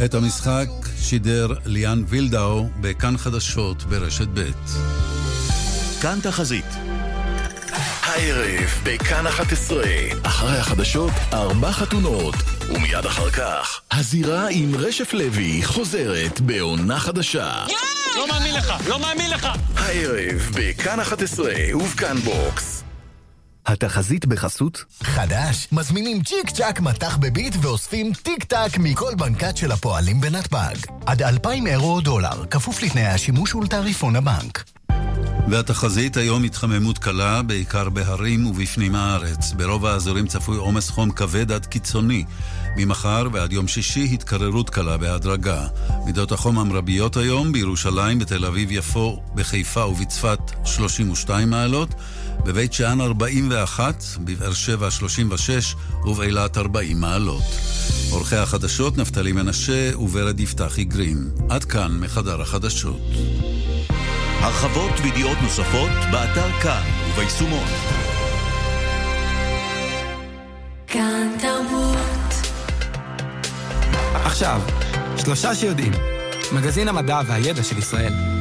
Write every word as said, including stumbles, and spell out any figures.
את המשחק שידר ליאן וילדאו בכאן חדשות ברשת ב'. כאן תחזית. הערב בכאן אחת עשרה, אחרי החדשות ארבע חתונות, ומיד אחר כך הזירה עם רשף לוי חוזרת בעונה חדשה. לא מאמין לך, לא מאמין לך. הערב בכאן אחת עשרה ובכאן בוקס. התחזית בחסות חדש, מזמינים צ'יק צ'ק מתח בביט ואוספים טיק טק מכל בנקת של הפועלים בנתב"ג. עד אלפיים אירו או דולר, כפוף לתנאי השימוש ולתעריפון הבנק. והתחזית היום התחממות קלה, בעיקר בהרים ובפנים הארץ. ברוב האזורים צפוי עומס חום כבד עד קיצוני. ממחר ועד יום שישי התקררות קלה בהדרגה. מידות החום המרביות היום בירושלים, בתל אביב, יפו, בחיפה ובצפת שלושים ושתיים מעלות, בבית שאן ארבעים ואחת, בבאר שבע שלושים ושש ובאילת ארבעים מעלות. עורכי החדשות נפתלי מנשה וברד יפתחי גרין. עד כאן מחדר החדשות. הרחבות וידיעות נוספות באתר כאן וביישומון. כאן תרבות. עכשיו, שלושה שיודעים. מגזין המדע והידע של ישראל.